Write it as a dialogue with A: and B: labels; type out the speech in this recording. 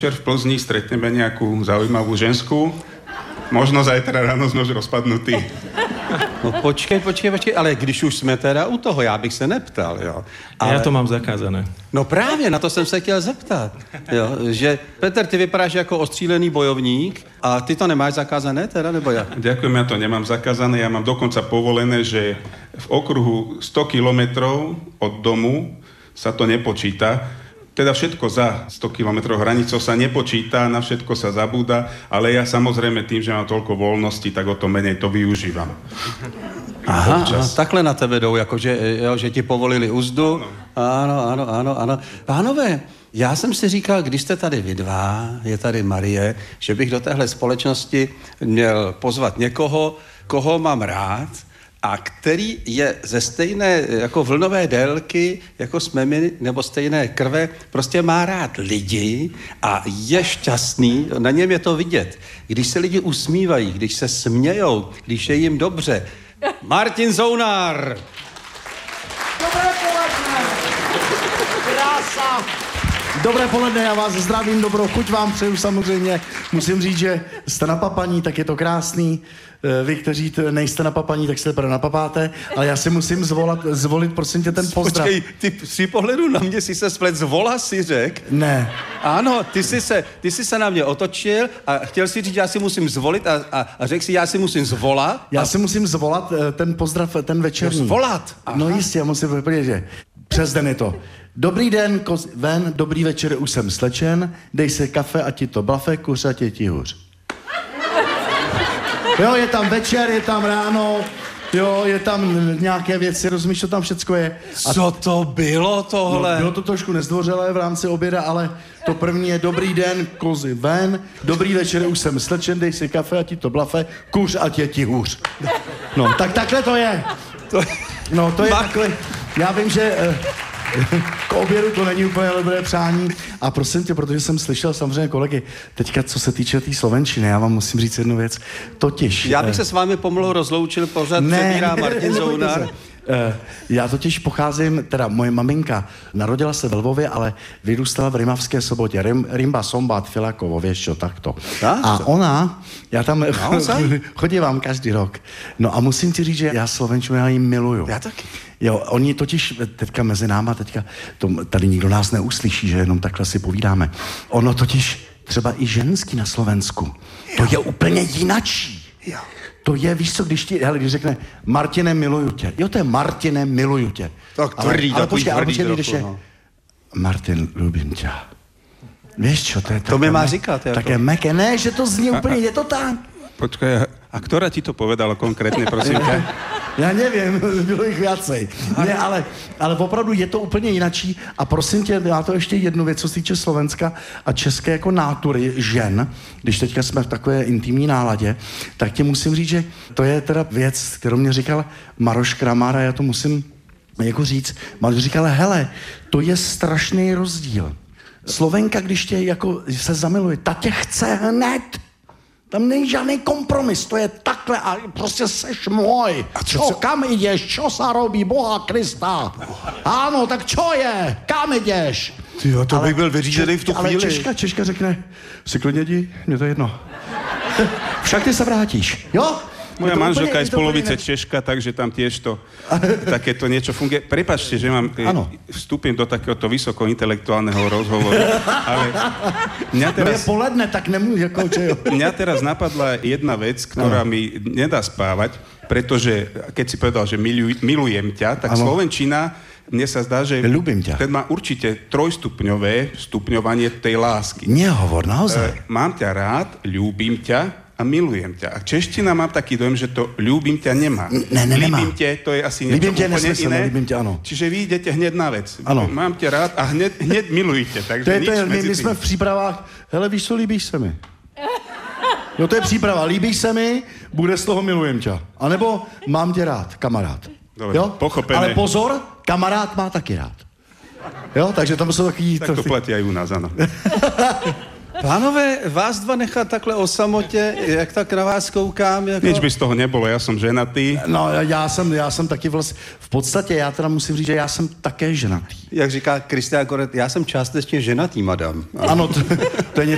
A: v Plzni stretneme nejakú zaujímavú ženskú. Možno zajtra ráno sme už rozpadnutí.
B: No počkej, ale když už jsme teda u toho, já bych se neptal, jo. Ale...
C: Já to mám zakázané.
B: No právě, na to jsem se chtěl zeptat, jo, že Petr, ty vypadáš jako ostřílený bojovník a ty to nemáš zakázané teda, nebo jak?
A: Ďakujem, ja to nemám zakázané, ja mám dokonca povolené, že v okruhu 100 kilometrov od domu sa to nepočíta. Teda všetko za 100 km hranicou sa nepočíta, na všetko sa zabúda, ale ja samozrejme tým, že mám toľko voľnosti, tak o to menej to využívam.
B: Aha, takhle na tebe jdou, jakože, jo, že ti povolili uzdu. Ano. Pánové, já jsem si říkal, když jste tady vy dva, je tady Marie, že bych do téhle společnosti měl pozvat někoho, koho mám rád, a který je ze stejné jako vlnové délky, jako jsme my, nebo stejné krve, prostě má rád lidi a je šťastný, na něm je to vidět. Když se lidi usmívají, když se smějou, když je jim dobře. Martin Zounár!
D: Dobré poledne! Krása! Dobré poledne, já vás zdravím, dobrou chuť vám přeju samozřejmě. Musím říct, že jste napapaní, tak je to krásný. Vy, kteří nejste napapaní, tak se teprve napapáte, ale já si musím zvolit prosím tě ten pozdrav.
B: Počkej, ty při pohledu na mě si se splet zvola, si řek?
D: Ne.
B: Ano, ty jsi se na mě otočil a chtěl si říct, já si musím zvolit a řekl si, já si musím zvolat.
D: Já si musím zvolat ten pozdrav, ten večerní.
B: Zvolat? Aha.
D: No jistě, já musím vypovědět, že přes den je to. Dobrý den, ven, dobrý večer, už jsem slečen, dej se kafe a ti to blafe, kuř a ti hůř. Jo, je tam večer, je tam ráno, jo, je tam nějaké věci, rozumíš, co tam všecko je.
B: A co to bylo tohle?
D: No, bylo to trošku nezdvořilé v rámci oběda, ale to první je dobrý den, kozy ven, dobrý večer, už jsem slečen, dej si kafe a ti to blafe, kuř a ti hůř. No, tak takhle to je. No, to je takhle. Já vím, že k obědu to není úplně dobré přání. A prosím tě, protože jsem slyšel samozřejmě kolegy, teďka co se týče té slovenčiny, já vám musím říct jednu věc. Totiž...
B: Já bych se s vámi pomalu rozloučil, pořád přebírá Martin Zounár.
D: Já totiž pocházím, teda moje maminka narodila se ve Lvově, ale vyrůstala v Rimavské Sobotě. Rimba, Sombát, Filakovo, víš čo, takto. A ona, já tam chodívám každý rok. No a musím ti říct, že já slovenčinu, já ji miluju.
B: Já taky.
D: Jo, oni totiž teďka mezi náma, tady nikdo nás neuslyší, že jenom takhle si povídáme. Ono totiž třeba i ženský na Slovensku, to je úplně jinačí.
B: Jo.
D: To je, víš co, když řekne Martine, miluju tě. Jo, to je Martine, miluju tě.
B: Tak tvrdý,
D: ale počkej, když je Martin, ljubím tě. Víš čo, to je
B: to mi má říkat.
D: Také meké, ne, že to zní úplně, je to tak.
A: Počkaj, a ktorá ti to povedala konkrétně, prosím tě?
D: Já nevím, bylo jich viacej. Ne, ale opravdu je to úplně jinačí. A prosím tě, já to ještě jednu věc, co se týče Slovenska a české jako nátury žen, když teďka jsme v takové intimní náladě, tak ti musím říct, že to je teda věc, kterou mě říkal Maroš Kramár, a já to musím jako říct. Maroš říkal, hele, to je strašný rozdíl. Slovenka, když tě jako se zamiluje, ta tě chce hned. Tam není žádný kompromis, to je takhle a prostě seš můj. A čo, kam jdeš, čo sa robí, Boha Krista? Ano, tak čo je, kam jdeš?
B: Tyjo, to bych byl vyřízený v tu chvíli.
D: Ale Češka řekne, si klidně jdi, mě to jedno. Však ty se vrátíš, jo?
A: Moja manželka je z polovice Češka, takže tam tiež to takéto niečo funguje. Prepáčte, že vstúpim do takéhoto vysokointelektuálneho rozhovoru, ale mňa teraz...
D: No je poledne, tak nemôžu,
A: Mňa teraz napadla jedna vec, ktorá mi nedá spávať, pretože keď si povedal, že milujem ťa, tak slovenčina, mne sa zdá, že ten má určite stupňovanie tej lásky.
D: Nehovor, naozaj.
A: Mám ťa rád, ľúbim ťa, a milujem ťa. A čeština mám taký dojem, že to ľúbim ťa nemá.
D: Nemá.
A: Líbim ťa, to je asi niečo úplne iné.
D: Líbim ťa, áno.
A: Čiže vy idete hneď na vec.
D: Ano.
A: Mám ťa rád a hneď milujte. Takže
D: my jsme v přípravách, hele, víš co, líbíš se mi. No to je příprava, líbíš se mi, bude z toho milujem ťa. A nebo mám tě rád, kamarád.
A: Dobre,
D: jo?
A: pochopené.
D: Ale pozor, kamarád má taky rád. Jo, takže tam jsou takový...
A: Tak to platí aj u nás, ano.
B: Pánové, vás dva nechat takhle o samotě, jak tak na vás koukám? Jako...
A: Nič by z toho nebolo, já jsem ženatý.
D: No, já jsem taky vlastně, v podstatě já teda musím říct, že já jsem také ženatý.
B: Jak říká Kristián Koret, já jsem částečně ženatý, madam.
D: Ano, to je něco